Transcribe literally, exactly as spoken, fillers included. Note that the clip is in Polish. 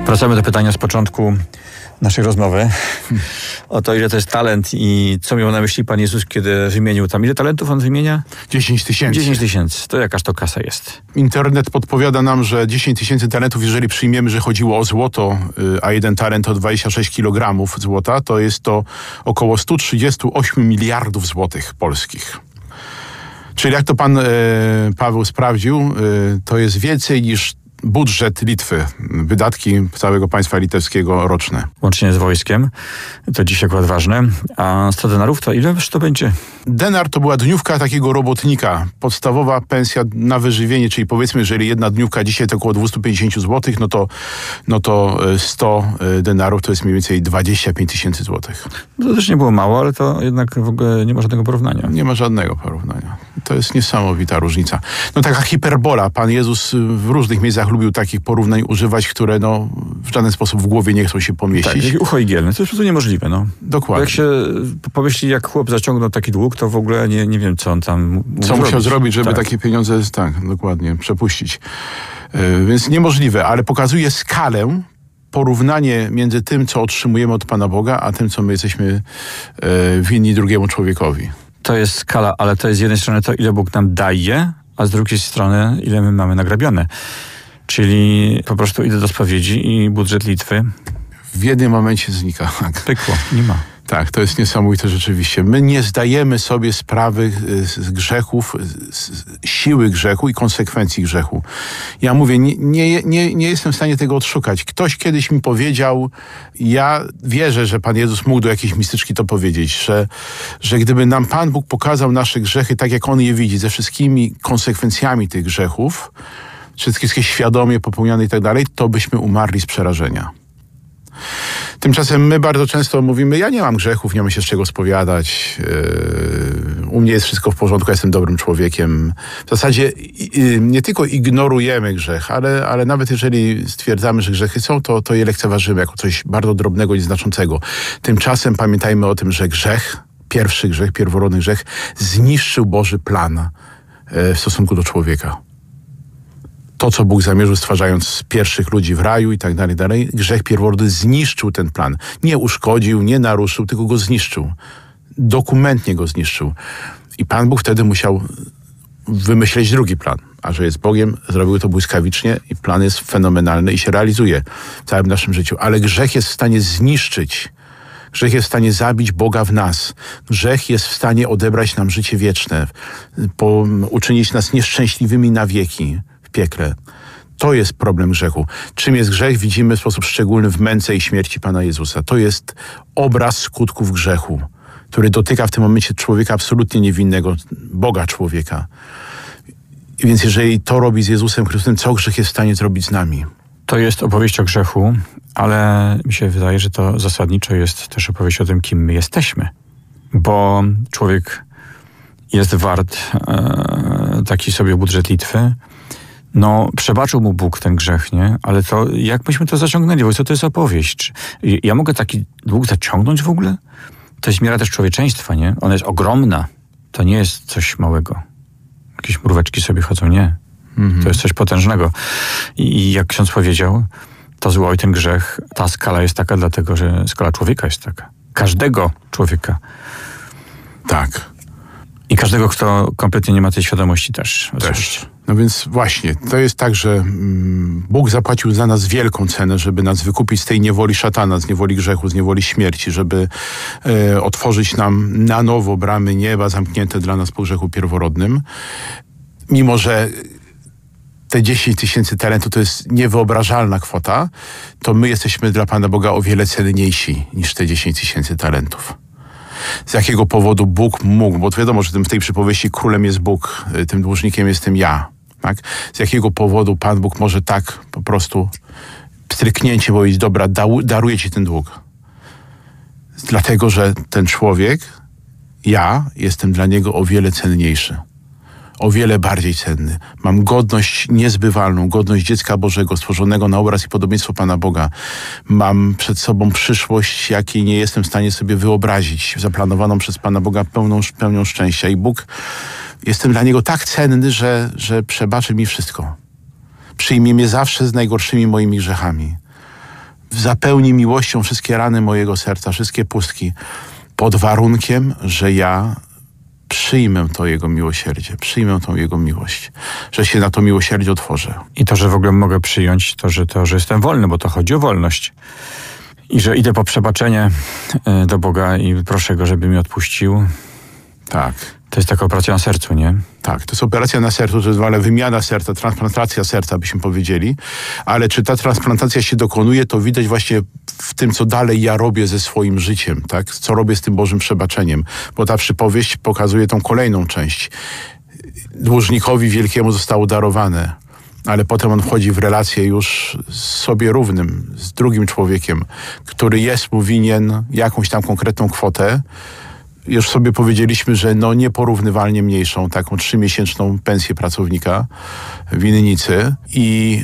Wracamy do pytania z początku naszej rozmowy o to, ile to jest talent i co miał na myśli Pan Jezus, kiedy wymienił tam. Ile talentów On wymienia? dziesięć tysięcy. dziesięć tysięcy. To jakaż to kasa jest? Internet podpowiada nam, że dziesięć tysięcy talentów, jeżeli przyjmiemy, że chodziło o złoto, a jeden talent to dwadzieścia sześć kilogramów złota, to jest to około sto trzydzieści osiem miliardów złotych polskich. Czyli jak to pan e, Paweł sprawdził, e, to jest więcej niż budżet Litwy, wydatki całego państwa litewskiego roczne. Łącznie z wojskiem, to dziś akurat ważne. A sto denarów to ile to będzie? Denar to była dniówka takiego robotnika. Podstawowa pensja na wyżywienie, czyli powiedzmy, jeżeli jedna dniówka dzisiaj to około dwieście pięćdziesiąt złotych, no to, no to sto denarów to jest mniej więcej dwadzieścia pięć tysięcy złotych. To też nie było mało, ale to jednak w ogóle nie ma żadnego porównania. Nie ma żadnego porównania. To jest niesamowita różnica. No taka hiperbola. Pan Jezus w różnych miejscach lubił takich porównań używać, które no w żaden sposób w głowie nie chcą się pomieścić. Tak, ucho igielne. To jest po prostu niemożliwe. No. Dokładnie. Bo jak się pomyśli, jak chłop zaciągnął taki dług, to w ogóle nie, nie wiem, co on tam Co musiał zrobić, zrobić, żeby tak. takie pieniądze, tak, dokładnie, przepuścić. Yy, więc niemożliwe, ale pokazuje skalę, porównanie między tym, co otrzymujemy od Pana Boga, a tym, co my jesteśmy yy, winni drugiemu człowiekowi. To jest skala, ale to jest z jednej strony to, ile Bóg nam daje, a z drugiej strony, ile my mamy nagrabione. Czyli po prostu idę do spowiedzi i budżet Litwy w jednym momencie znika. Pykło, nie ma. Tak, to jest niesamowite rzeczywiście. My nie zdajemy sobie sprawy z grzechów, z siły grzechu i konsekwencji grzechu. Ja mówię, nie, nie, nie, nie jestem w stanie tego odszukać. Ktoś kiedyś mi powiedział, ja wierzę, że Pan Jezus mógł do jakiejś mistyczki to powiedzieć, że, że gdyby nam Pan Bóg pokazał nasze grzechy tak, jak On je widzi, ze wszystkimi konsekwencjami tych grzechów, wszystkie świadomie popełniane i tak dalej, to byśmy umarli z przerażenia. Tymczasem my bardzo często mówimy, ja nie mam grzechów, nie mam się z czego spowiadać, yy, u mnie jest wszystko w porządku, ja jestem dobrym człowiekiem. W zasadzie yy, nie tylko ignorujemy grzech, ale, ale nawet jeżeli stwierdzamy, że grzechy są, to, to je lekceważymy jako coś bardzo drobnego i znaczącego. Tymczasem pamiętajmy o tym, że grzech, pierwszy grzech, pierworodny grzech, zniszczył Boży plan yy, w stosunku do człowieka. To, co Bóg zamierzył, stwarzając pierwszych ludzi w raju i tak dalej, dalej, grzech pierworodny zniszczył ten plan. Nie uszkodził, nie naruszył, tylko go zniszczył. Dokumentnie go zniszczył. I Pan Bóg wtedy musiał wymyśleć drugi plan. A że jest Bogiem, zrobił to błyskawicznie i plan jest fenomenalny i się realizuje w całym naszym życiu. Ale grzech jest w stanie zniszczyć. Grzech jest w stanie zabić Boga w nas. Grzech jest w stanie odebrać nam życie wieczne, po, uczynić nas nieszczęśliwymi na wieki. Piekle. To jest problem grzechu. Czym jest grzech, widzimy w sposób szczególny w męce i śmierci Pana Jezusa. To jest obraz skutków grzechu, który dotyka w tym momencie człowieka absolutnie niewinnego, Boga człowieka. I więc jeżeli to robi z Jezusem Chrystusem, co grzech jest w stanie zrobić z nami? To jest opowieść o grzechu, ale mi się wydaje, że to zasadniczo jest też opowieść o tym, kim my jesteśmy. Bo człowiek jest wart e, taki sobie budżet Litwy. No, przebaczył mu Bóg ten grzech, nie? Ale to, jak myśmy to zaciągnęli? Bo co to jest opowieść? Ja mogę taki dług zaciągnąć w ogóle? To jest miara też człowieczeństwa, nie? Ona jest ogromna. To nie jest coś małego. Jakieś mróweczki sobie chodzą, nie. Mhm. To jest coś potężnego. I, I jak ksiądz powiedział, to zło i ten grzech, ta skala jest taka dlatego, że skala człowieka jest taka. Każdego człowieka. Tak. I każdego, kto kompletnie nie ma tej świadomości też. Też. No więc właśnie, to jest tak, że mm, Bóg zapłacił za nas wielką cenę, żeby nas wykupić z tej niewoli szatana, z niewoli grzechu, z niewoli śmierci, żeby e, otworzyć nam na nowo bramy nieba zamknięte dla nas po grzechu pierworodnym. Mimo że te dziesięć tysięcy talentów to jest niewyobrażalna kwota, to my jesteśmy dla Pana Boga o wiele cenniejsi niż te dziesięć tysięcy talentów. Z jakiego powodu Bóg mógł, bo to wiadomo, że w tej przypowieści królem jest Bóg, tym dłużnikiem jestem ja. Tak? Z jakiego powodu Pan Bóg może tak po prostu pstryknięcie powiedzieć, dobra, daruję ci ten dług. Dlatego, że ten człowiek, ja, jestem dla niego o wiele cenniejszy. O wiele bardziej cenny. Mam godność niezbywalną, godność dziecka Bożego, stworzonego na obraz i podobieństwo Pana Boga. Mam przed sobą przyszłość, jakiej nie jestem w stanie sobie wyobrazić, zaplanowaną przez Pana Boga pełną, pełnią szczęścia. I Bóg, jestem dla Niego tak cenny, że, że przebaczy mi wszystko. Przyjmie mnie zawsze z najgorszymi moimi grzechami. zapełni miłością wszystkie rany mojego serca, wszystkie pustki, pod warunkiem, że ja przyjmę to Jego miłosierdzie, przyjmę tą Jego miłość, że się na to miłosierdzie otworzę. I to, że w ogóle mogę przyjąć to, że to, że jestem wolny, bo to chodzi o wolność. I że idę po przebaczenie y, do Boga i proszę Go, żeby mi odpuścił. Tak. To jest taka operacja na sercu, nie? Tak, to jest operacja na sercu, to jest ale wymiana serca, transplantacja serca, byśmy powiedzieli. Ale czy ta transplantacja się dokonuje, to widać właśnie w tym, co dalej ja robię ze swoim życiem, tak? Co robię z tym Bożym przebaczeniem. Bo ta przypowieść pokazuje tą kolejną część. Dłużnikowi wielkiemu zostało darowane, ale potem on wchodzi w relację już z sobie równym, z drugim człowiekiem, który jest mu winien jakąś tam konkretną kwotę. Już sobie powiedzieliśmy, że no nieporównywalnie mniejszą, taką trzymiesięczną pensję pracownika winnicy i